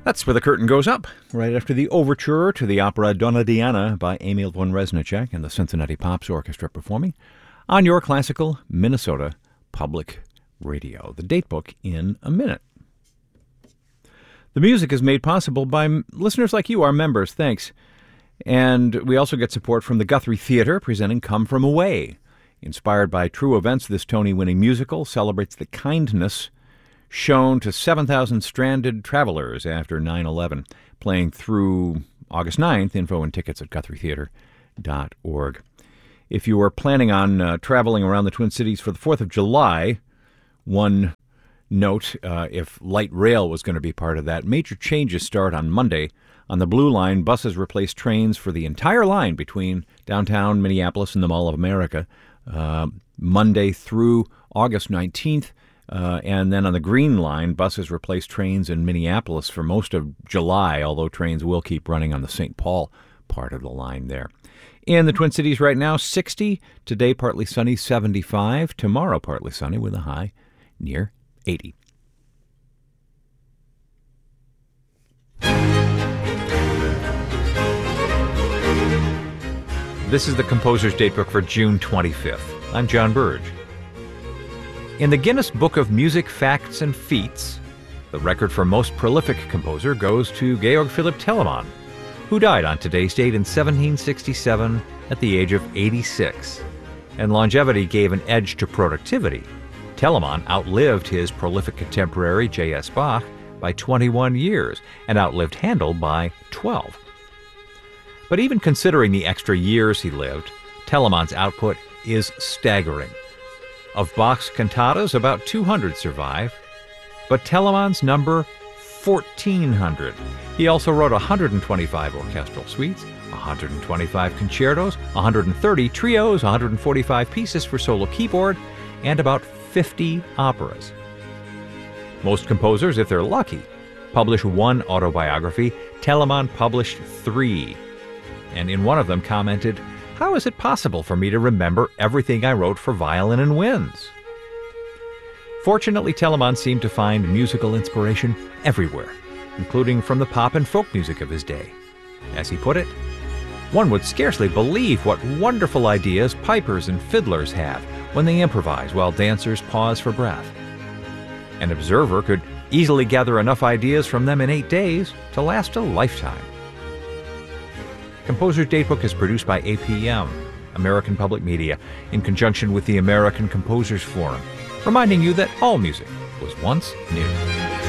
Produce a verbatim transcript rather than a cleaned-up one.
That's where the curtain goes up, right after the overture to the opera Donna Diana by Emil von Reznicek and the Cincinnati Pops Orchestra performing on your classical Minnesota Public Radio. The datebook in a minute. The music is made possible by m- listeners like you, our members. Thanks. And we also get support from the Guthrie Theater presenting Come From Away. Inspired by true events, this Tony-winning musical celebrates the kindness shown to seven thousand stranded travelers after nine eleven, playing through August ninth. Info and tickets at guthrie theater dot org. If you are planning on uh, traveling around the Twin Cities for the fourth of July, one note, uh, if light rail was going to be part of that, major changes start on Monday. On the Blue Line, buses replace trains for the entire line between downtown Minneapolis and the Mall of America, uh, Monday through August nineteenth. Uh, and then on the Green Line, buses replace trains in Minneapolis for most of July, although trains will keep running on the Saint Paul part of the line there. In the Twin Cities right now, sixty. Today, partly sunny, seventy-five. Tomorrow, partly sunny with a high near eighty. This is the Composer's Datebook for June twenty-fifth. I'm John Burge. In the Guinness Book of Music Facts and Feats, the record for most prolific composer goes to Georg Philipp Telemann, who died on today's date in seventeen sixty-seven at the age of eighty-six. And longevity gave an edge to productivity. Telemann outlived his prolific contemporary J S Bach by twenty-one years and outlived Handel by twelve. But even considering the extra years he lived, Telemann's output is staggering. Of Bach's cantatas, about two hundred survive, but Telemann's number, fourteen hundred. He also wrote one hundred twenty-five orchestral suites, one hundred twenty-five concertos, one hundred thirty trios, one hundred forty-five pieces for solo keyboard, and about fifty operas. Most composers, if they're lucky, publish one autobiography. Telemann published three, and in one of them commented, "How is it possible for me to remember everything I wrote for violin and winds?" Fortunately, Telemann seemed to find musical inspiration everywhere, including from the pop and folk music of his day. As he put it, "One would scarcely believe what wonderful ideas pipers and fiddlers have when they improvise while dancers pause for breath. An observer could easily gather enough ideas from them in eight days to last a lifetime." Composer's Datebook is produced by A P M, American Public Media, in conjunction with the American Composers Forum, reminding you that all music was once new.